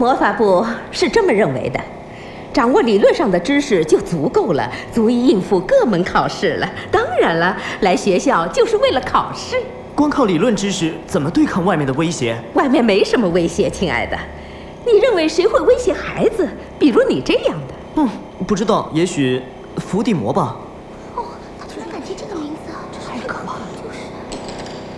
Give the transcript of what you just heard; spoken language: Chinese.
魔法部是这么认为的，掌握理论上的知识就足够了，足以应付各门考试了。当然了，来学校就是为了考试。 光靠理论知识怎么对抗外面的威胁？ 外面没什么威胁，亲爱的。你认为谁会威胁孩子？比如你这样的？ 不知道，也许伏地魔吧。